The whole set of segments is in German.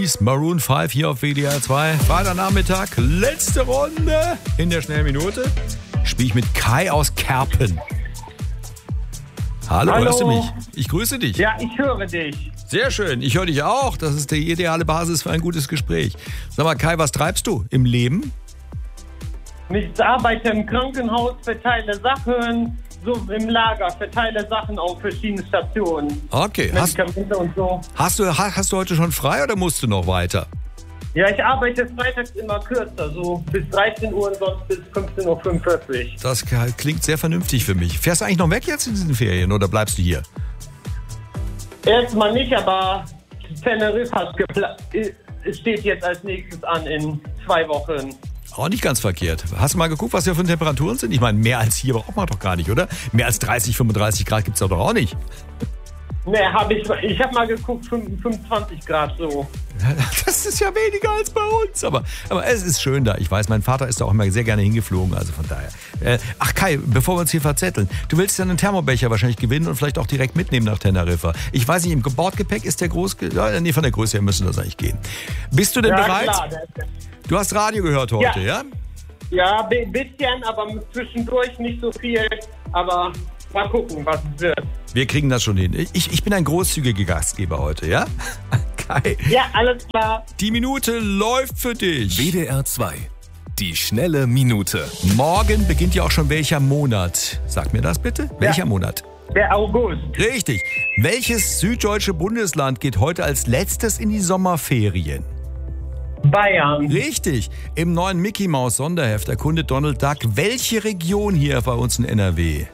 Police, Maroon 5 hier auf WDR 2. Freitagnachmittag, letzte Runde in der Schnellminute. Spiele ich mit Kai aus Kerpen. Hallo, hörst du mich? Ich grüße dich. Ja, ich höre dich. Sehr schön, ich höre dich auch. Das ist die ideale Basis für ein gutes Gespräch. Sag mal, Kai, was treibst du im Leben? Ich arbeite im Krankenhaus, verteile Sachen, so im Lager, verteile Sachen auf verschiedene Stationen. Okay, Medikamente und so. Hast du heute schon frei oder musst du noch weiter? Ja, ich arbeite freitags immer kürzer, so bis 13 Uhr und sonst bis 15.45 Uhr. Das klingt sehr vernünftig für mich. Fährst du eigentlich noch weg jetzt in diesen Ferien oder bleibst du hier? Erstmal nicht, aber Teneriffa steht jetzt als nächstes an in 2 Wochen. Auch nicht ganz verkehrt. Hast du mal geguckt, was hier für Temperaturen sind? Ich meine, mehr als hier braucht man doch gar nicht, oder? Mehr als 30, 35 Grad gibt es doch auch nicht. Nee, ich habe mal geguckt, 25 Grad so. Das ist ja weniger als bei uns. Aber es ist schön da. Ich weiß, mein Vater ist da auch immer sehr gerne hingeflogen. Also von daher. Ach Kai, bevor wir uns hier verzetteln. Du willst ja einen Thermobecher wahrscheinlich gewinnen und vielleicht auch direkt mitnehmen nach Teneriffa. Ich weiß nicht, im Bordgepäck ist der groß... Nee, von der Größe her müssen das eigentlich gehen. Bist du denn bereit? Klar, du hast Radio gehört heute, ja? Ja, ein bisschen, aber zwischendurch nicht so viel. Aber mal gucken, was es wird. Wir kriegen das schon hin. Ich bin ein großzügiger Gastgeber heute, ja? Kai. Ja, alles klar. Die Minute läuft für dich. WDR 2. Die schnelle Minute. Morgen beginnt ja auch schon welcher Monat? Sag mir das bitte. Welcher Monat? Der August. Richtig. Welches süddeutsche Bundesland geht heute als letztes in die Sommerferien? Bayern. Richtig. Im neuen Mickey Mouse Sonderheft erkundet Donald Duck welche Region hier bei uns in NRW?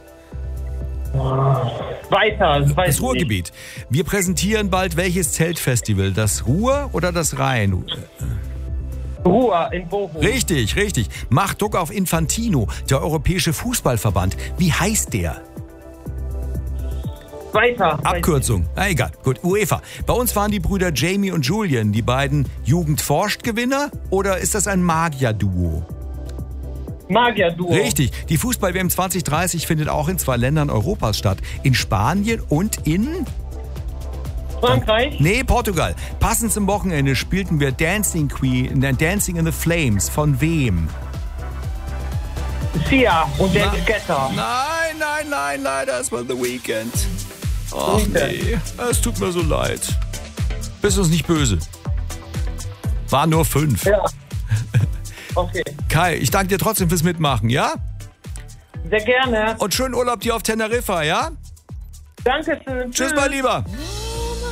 Weiter. Das Ruhrgebiet. Wir präsentieren bald welches Zeltfestival? Das Ruhr oder das Rhein? Ruhr in Bochum. Richtig. Macht Druck auf Infantino, der europäische Fußballverband. Wie heißt der? Weiter. Abkürzung. Na egal. Gut. UEFA. Bei uns waren die Brüder Jamie und Julian, die beiden Jugend-Forscht-Gewinner, oder ist das ein Magier-Duo? Magier-Duo. Richtig. Die Fußball-WM 2030 findet auch in 2 Ländern Europas statt. In Spanien und in... Frankreich? Nee, Portugal. Passend zum Wochenende spielten wir Dancing in the Flames. Von wem? Sia und David Guetta. Nein, leider, es war The Weeknd. Ach nee, es tut mir so leid. Bist uns nicht böse. War nur 5. Ja. Okay. Kai, ich danke dir trotzdem fürs Mitmachen, ja? Sehr gerne. Und schönen Urlaub dir auf Teneriffa, ja? Dankeschön. Tschüss, mein Lieber.